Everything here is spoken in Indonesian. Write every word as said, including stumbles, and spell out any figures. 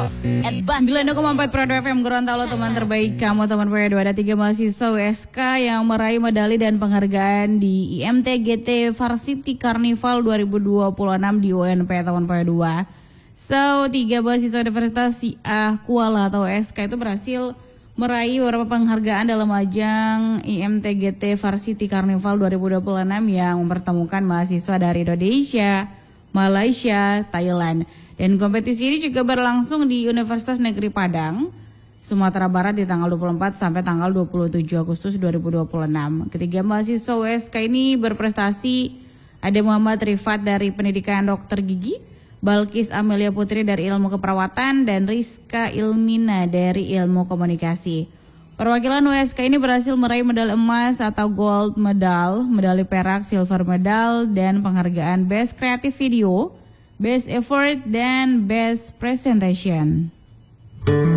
sembilan koma empat Pro F M Gorontalo, teman terbaik kamu, teman P dua. Ada tiga mahasiswa U S K yang meraih medali dan penghargaan di I M T G T Varsity Carnival dua ribu dua puluh enam di U N P, teman P dua. So, tiga mahasiswa Universitas Syiah Kuala atau U S K itu berhasil meraih beberapa penghargaan dalam ajang I M T G T Varsity Carnival dua ribu dua puluh enam yang mempertemukan mahasiswa dari Indonesia, Malaysia, Thailand. Dan kompetisi ini juga berlangsung di Universitas Negeri Padang, Sumatera Barat di tanggal dua puluh empat sampai tanggal dua puluh tujuh Agustus dua ribu dua puluh enam. Ketiga mahasiswa U S K ini berprestasi. Ada Muhammad Rifat dari Pendidikan Dokter Gigi, Balkis Amelia Putri dari Ilmu Keperawatan, dan Rizka Ilmina dari Ilmu Komunikasi. Perwakilan U S K ini berhasil meraih medali emas atau gold medal, medali perak, silver medal, dan penghargaan Best Creative Video, Best Effort, dan Best Presentation.